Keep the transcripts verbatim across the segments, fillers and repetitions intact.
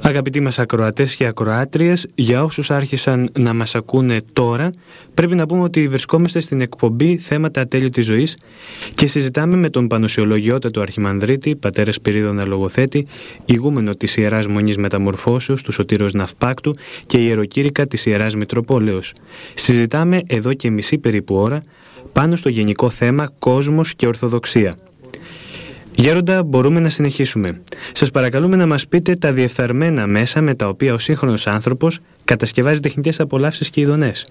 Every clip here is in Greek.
Αγαπητοί μας ακροατές και ακροάτριες, για όσους άρχισαν να μας ακούνε τώρα, πρέπει να πούμε ότι βρισκόμαστε στην εκπομπή Θέματα Ατέλειωτης Ζωής και συζητάμε με τον Πανουσιολογιότατο Αρχιμανδρίτη, πατέρα Σπυρίδωνα Λογοθέτη, ηγούμενο της Ιεράς Μονής Μεταμορφώσεως του Σωτήρος Ναυπάκτου και ιεροκήρυκα της Ιεράς Μητροπόλεως. Συζητάμε εδώ και μισή περίπου ώρα πάνω στο γενικό θέμα κόσμος και Ορθοδοξία. Γέροντα, μπορούμε να συνεχίσουμε. Σας παρακαλούμε να μας πείτε τα διεφθαρμένα μέσα με τα οποία ο σύγχρονος άνθρωπος κατασκευάζει τεχνητές απολαύσεις και ειδονές.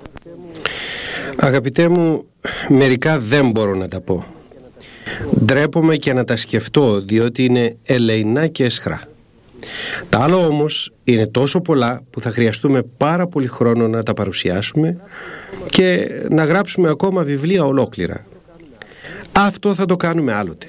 Αγαπητέ μου, μερικά δεν μπορώ να τα πω. Ντρέπομαι και να τα σκεφτώ, διότι είναι ελεεινά και αισχρά. Τα άλλα όμως είναι τόσο πολλά που θα χρειαστούμε πάρα πολύ χρόνο να τα παρουσιάσουμε και να γράψουμε ακόμα βιβλία ολόκληρα. Αυτό θα το κάνουμε άλλοτε.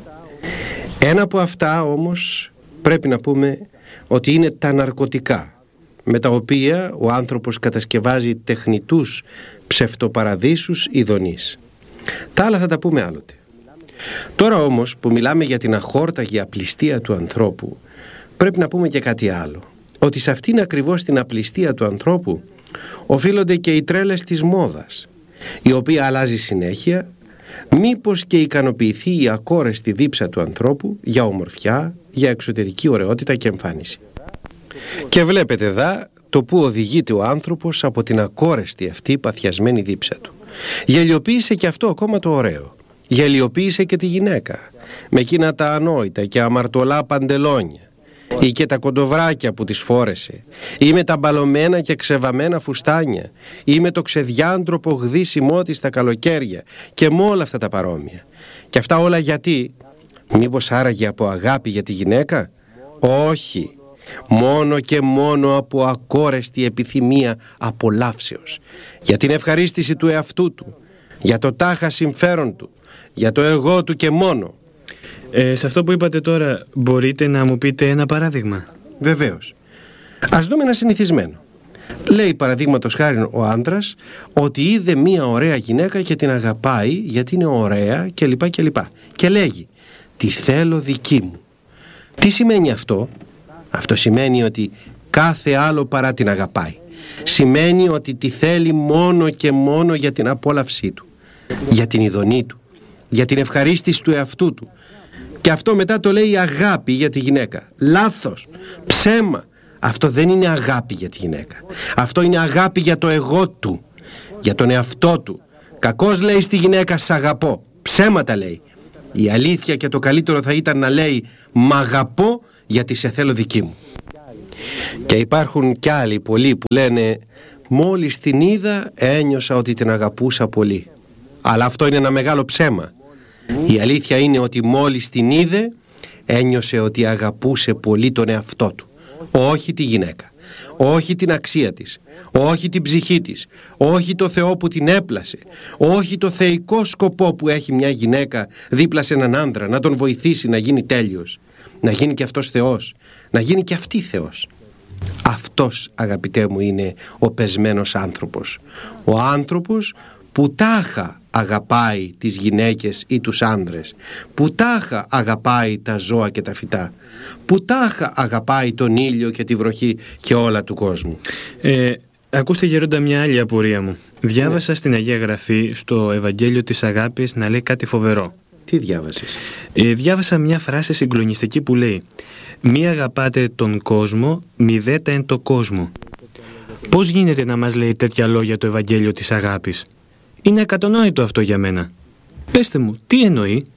Ένα από αυτά όμως πρέπει να πούμε ότι είναι τα ναρκωτικά, με τα οποία ο άνθρωπος κατασκευάζει τεχνητούς ψευτοπαραδείσους ειδονείς. Τα άλλα θα τα πούμε άλλοτε. Τώρα όμως που μιλάμε για την αχόρταγη απληστία του ανθρώπου, πρέπει να πούμε και κάτι άλλο. Ότι σε αυτήν ακριβώς την απληστία του ανθρώπου οφείλονται και οι τρέλες της μόδας, η οποία αλλάζει συνέχεια, μήπως και ικανοποιηθεί η ακόρεστη δίψα του ανθρώπου για ομορφιά, για εξωτερική ωραιότητα και εμφάνιση. Και βλέπετε δα το που οδηγείται ο άνθρωπος από την ακόρεστη αυτή παθιασμένη δίψα του. Γελιοποίησε και αυτό ακόμα το ωραίο. Γελιοποίησε και τη γυναίκα με εκείνα τα ανόητα και αμαρτωλά παντελόνια ή και τα κοντοβράκια που τις φόρεσε, ή με τα μπαλωμένα και ξεβαμμένα φουστάνια, ή με το ξεδιάντροπο γδύσιμό της στα καλοκαίρια και με όλα αυτά τα παρόμοια. Και αυτά όλα γιατί? Μήπως άραγε από αγάπη για τη γυναίκα? Όχι, μόνο και μόνο από ακόρεστη επιθυμία απολαύσεως, για την ευχαρίστηση του εαυτού του, για το τάχα συμφέρον του, για το εγώ του και μόνο. Ε, σε αυτό που είπατε τώρα, μπορείτε να μου πείτε ένα παράδειγμα? Βεβαίως. Ας δούμε ένα συνηθισμένο. Λέει παραδείγματος χάρη ο άντρας ότι είδε μία ωραία γυναίκα και την αγαπάει γιατί είναι ωραία κλπ. κλπ. Και λέγει, τη θέλω δική μου. Τι σημαίνει αυτό? Αυτό σημαίνει ότι κάθε άλλο παρά την αγαπάει. Σημαίνει ότι τη θέλει μόνο και μόνο για την απόλαυσή του, για την ειδονή του, για την ευχαρίστηση του εαυτού του. Και αυτό μετά το λέει αγάπη για τη γυναίκα. Λάθος, ψέμα. Αυτό δεν είναι αγάπη για τη γυναίκα. Αυτό είναι αγάπη για το εγώ του, για τον εαυτό του. Κακώς λέει στη γυναίκα σ' αγαπώ. Ψέματα λέει. Η αλήθεια και το καλύτερο θα ήταν να λέει μ' αγαπώ γιατί σε θέλω δική μου. Και υπάρχουν κι άλλοι πολλοί που λένε μόλις την είδα ένιωσα ότι την αγαπούσα πολύ. Αλλά αυτό είναι ένα μεγάλο ψέμα. Η αλήθεια είναι ότι μόλις την είδε ένιωσε ότι αγαπούσε πολύ τον εαυτό του, όχι τη γυναίκα, όχι την αξία της, όχι την ψυχή της, όχι το Θεό που την έπλασε, όχι το θεϊκό σκοπό που έχει μια γυναίκα δίπλα σε έναν άντρα, να τον βοηθήσει να γίνει τέλειος, να γίνει και αυτός Θεός, να γίνει και αυτή Θεός. Αυτός, αγαπητέ μου, είναι ο πεσμένος άνθρωπος. Ο άνθρωπος που τάχα αγαπάει τις γυναίκες ή τους άντρες, που τάχα αγαπάει τα ζώα και τα φυτά, που τάχα αγαπάει τον ήλιο και τη βροχή και όλα του κόσμου. Ε, ακούστε γέροντα μια άλλη απορία μου. Διάβασα ναι. στην Αγία Γραφή στο Ευαγγέλιο της Αγάπης να λέει κάτι φοβερό. Τι διάβασες? Ε, διάβασα μια φράση συγκλονιστική που λέει «Μη αγαπάτε τον κόσμο, μη δέτε εν το κόσμο». Πώς γίνεται να μας λέει τέτοια λόγια το Ευαγγέλιο της Αγάπης? Είναι ακατανόητο αυτό για μένα. Πέστε μου, τι εννοεί?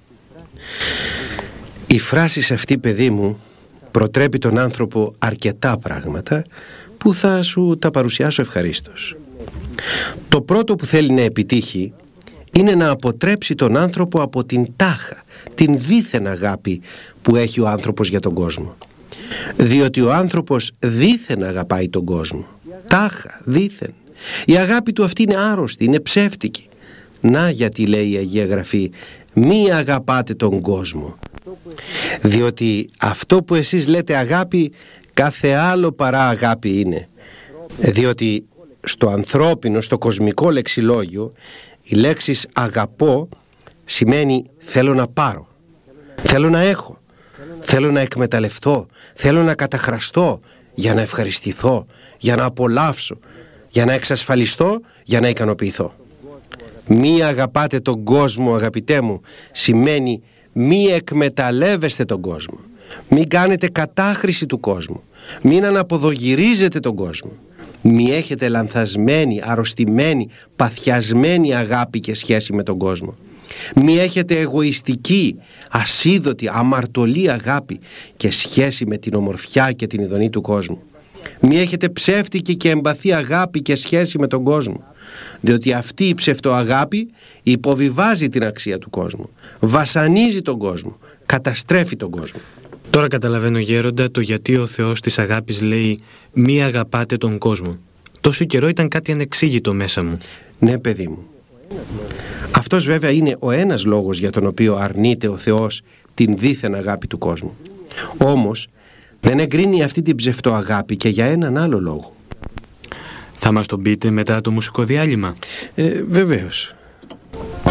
Η φράση σε αυτή, παιδί μου, προτρέπει τον άνθρωπο αρκετά πράγματα που θα σου τα παρουσιάσω ευχαρίστως. Το πρώτο που θέλει να επιτύχει είναι να αποτρέψει τον άνθρωπο από την τάχα, την δίθεν αγάπη που έχει ο άνθρωπος για τον κόσμο. Διότι ο άνθρωπος δίθεν αγαπάει τον κόσμο. Τάχα, δίθεν. Η αγάπη του αυτή είναι άρρωστη, είναι ψεύτικη. Να γιατί λέει η Αγία Γραφή, μη αγαπάτε τον κόσμο. Διότι αυτό που εσείς λέτε αγάπη, κάθε άλλο παρά αγάπη είναι. Διότι στο ανθρώπινο, στο κοσμικό λεξιλόγιο, οι λέξεις αγαπώ σημαίνει θέλω να πάρω, θέλω να έχω, θέλω να εκμεταλλευτώ, θέλω να καταχραστώ για να ευχαριστηθώ, για να απολαύσω, για να εξασφαλιστώ, για να ικανοποιηθώ. Μη αγαπάτε τον κόσμο, αγαπητέ μου, σημαίνει μη εκμεταλλεύεστε τον κόσμο. Μην κάνετε κατάχρηση του κόσμου. Μην αναποδογυρίζετε τον κόσμο. Μη έχετε λανθασμένη, αρρωστημένη, παθιασμένη αγάπη και σχέση με τον κόσμο. Μη έχετε εγωιστική, ασίδωτη, αμαρτωλή αγάπη και σχέση με την ομορφιά και την ειδονή του κόσμου. Μη έχετε ψεύτικη και εμπαθή αγάπη και σχέση με τον κόσμο, διότι αυτή η ψευτοαγάπη υποβιβάζει την αξία του κόσμου, βασανίζει τον κόσμο, καταστρέφει τον κόσμο. Τώρα καταλαβαίνω, γέροντα, το γιατί ο Θεός της αγάπης λέει «Μη αγαπάτε τον κόσμο». Τόσο καιρό ήταν κάτι ανεξήγητο μέσα μου. Ναι, παιδί μου. Αυτός βέβαια είναι ο ένας λόγος για τον οποίο αρνείται ο Θεός την δίθεν αγάπη του κόσμου. Όμως δεν εγκρίνει αυτή την ψευτοαγάπη και για έναν άλλο λόγο. Θα μας τον πείτε μετά το μουσικό διάλειμμα? Ε, βεβαίως.